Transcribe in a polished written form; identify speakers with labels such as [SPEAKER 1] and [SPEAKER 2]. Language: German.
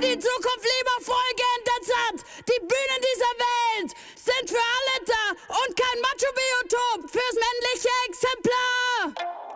[SPEAKER 1] die Zukunft lieber voll geändert hat. Die Bühnen dieser Welt sind für alle